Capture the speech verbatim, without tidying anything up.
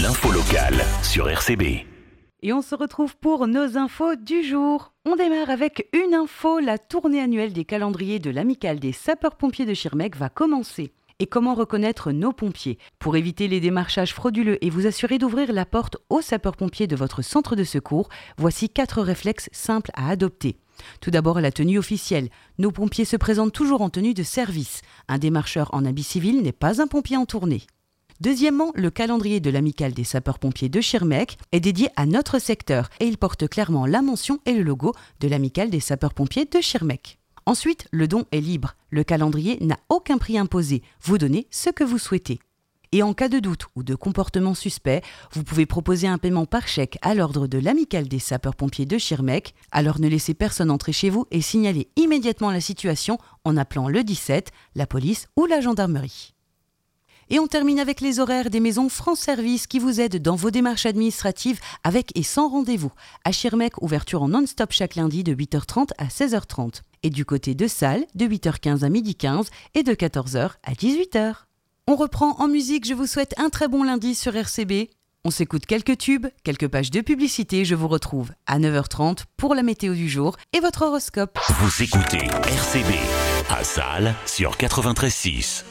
l'info locale sur R C B. Et on se retrouve pour nos infos du jour. On démarre avec une info, la tournée annuelle des calendriers de l'Amicale des sapeurs-pompiers de Schirmeck va commencer. Et comment reconnaître nos pompiers? Pour éviter les démarchages frauduleux et vous assurer d'ouvrir la porte aux sapeurs-pompiers de votre centre de secours, voici quatre réflexes simples à adopter. Tout d'abord, la tenue officielle. Nos pompiers se présentent toujours en tenue de service. Un démarcheur en habit civil n'est pas un pompier en tournée. Deuxièmement, le calendrier de l'Amicale des sapeurs-pompiers de Schirmeck est dédié à notre secteur et il porte clairement la mention et le logo de l'Amicale des sapeurs-pompiers de Schirmeck. Ensuite, le don est libre. Le calendrier n'a aucun prix imposé. Vous donnez ce que vous souhaitez. Et en cas de doute ou de comportement suspect, vous pouvez proposer un paiement par chèque à l'ordre de l'Amicale des sapeurs-pompiers de Schirmeck. Alors ne laissez personne entrer chez vous et signalez immédiatement la situation en appelant le dix-sept, la police ou la gendarmerie. Et on termine avec les horaires des maisons France Service qui vous aident dans vos démarches administratives avec et sans rendez-vous. À Schirmeck, ouverture en non-stop chaque lundi de huit heures trente à seize heures trente. Et du côté de Salles, de huit heures quinze à midi quinze et de quatorze heures à dix-huit heures. On reprend en musique, je vous souhaite un très bon lundi sur R C B. On s'écoute quelques tubes, quelques pages de publicité, je vous retrouve à neuf heures trente pour la météo du jour et votre horoscope. Vous écoutez R C B à Salles sur quatre-vingt-treize six.